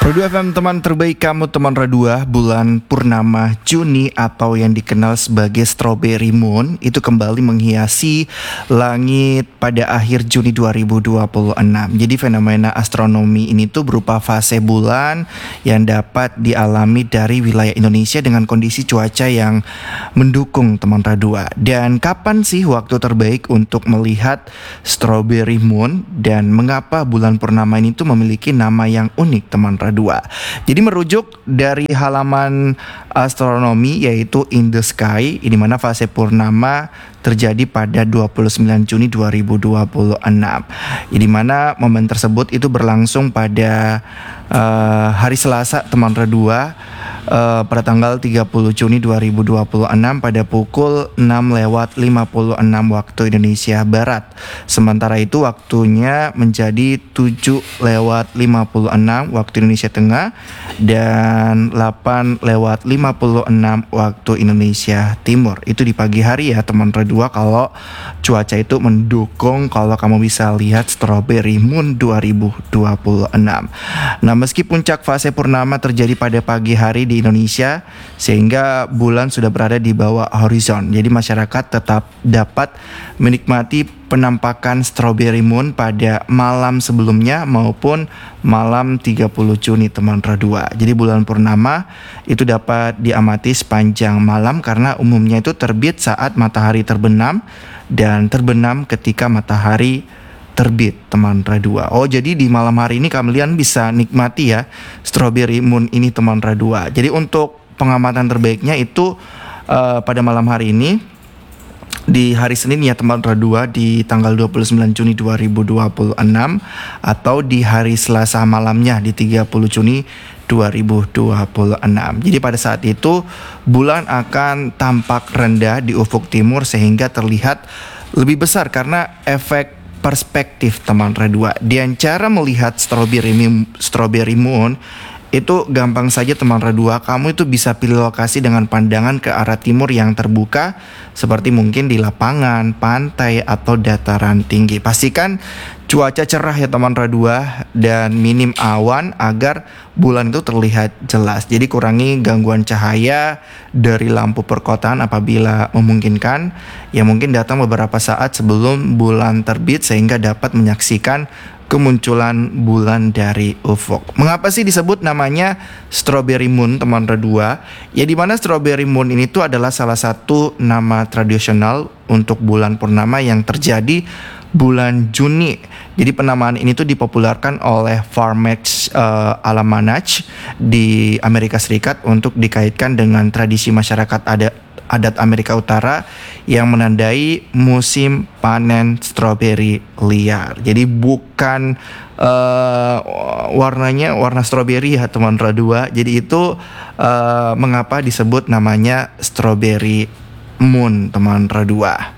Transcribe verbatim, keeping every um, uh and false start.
Radu F M, teman terbaik kamu, teman Radua. Bulan purnama Juni atau yang dikenal sebagai Strawberry Moon itu kembali menghiasi langit pada akhir Juni dua ribu dua puluh enam. Jadi fenomena astronomi ini tuh berupa fase bulan yang dapat dialami dari wilayah Indonesia dengan kondisi cuaca yang mendukung, teman Radua. Dan kapan sih waktu terbaik untuk melihat Strawberry Moon dan mengapa bulan purnama ini tuh memiliki nama yang unik, teman Radua? Jadi merujuk dari halaman astronomi yaitu In the Sky, di mana fase purnama terjadi pada dua puluh sembilan Juni dua ribu dua puluh enam. Di mana momen tersebut itu berlangsung pada uh, hari Selasa, teman Radua, uh, pada tanggal tiga puluh Juni dua ribu dua puluh enam pada pukul enam lewat lima puluh enam waktu Indonesia Barat. Sementara itu waktunya menjadi tujuh lewat lima puluh enam waktu Indonesia Tengah dan delapan lewat lima puluh enam waktu Indonesia Timur. Itu di pagi hari ya, teman Radua, kalau cuaca itu mendukung, kalau kamu bisa lihat Strawberry Moon dua ribu dua puluh enam. Nah, meski puncak fase purnama terjadi pada pagi hari di Indonesia sehingga bulan sudah berada di bawah horizon, jadi masyarakat tetap dapat menikmati penampakan Strawberry Moon pada malam sebelumnya maupun malam tiga puluh Juni, teman Radua. Jadi bulan purnama itu dapat diamati sepanjang malam karena umumnya itu terbit saat matahari terbenam dan terbenam ketika matahari terbit, teman Radua. Oh, jadi di malam hari ini kalian bisa nikmati ya Strawberry Moon ini, teman Radua. Jadi untuk pengamatan terbaiknya itu uh, pada malam hari ini di hari Senin ya, teman Radua, di tanggal dua puluh sembilan Juni dua ribu dua puluh enam, atau di hari Selasa malamnya di tiga puluh Juni dua ribu dua puluh enam. Jadi pada saat itu bulan akan tampak rendah di ufuk timur sehingga terlihat lebih besar karena efek perspektif, teman Radua. Dan cara melihat Strawberry Moon, Strawberry Moon itu gampang saja, teman Radua. Kamu itu bisa pilih lokasi dengan pandangan ke arah timur yang terbuka, seperti mungkin di lapangan, pantai, atau dataran tinggi. Pastikan cuaca cerah ya, teman Radua, dan minim awan agar bulan itu terlihat jelas. Jadi kurangi gangguan cahaya dari lampu perkotaan apabila memungkinkan. Ya mungkin datang beberapa saat sebelum bulan terbit sehingga dapat menyaksikan kemunculan bulan dari ufuk. Mengapa sih disebut namanya Strawberry Moon, teman Radua? Ya, di mana Strawberry Moon ini tuh adalah salah satu nama tradisional untuk bulan purnama yang terjadi bulan Juni. Jadi penamaan ini tuh dipopulerkan oleh Farmex uh, Almanac di Amerika Serikat untuk dikaitkan dengan tradisi masyarakat adat adat Amerika Utara yang menandai musim panen stroberi liar. Jadi bukan uh, warnanya warna stroberi ya, teman Radua. Jadi itu uh, mengapa disebut namanya Strawberry Moon, teman Radua.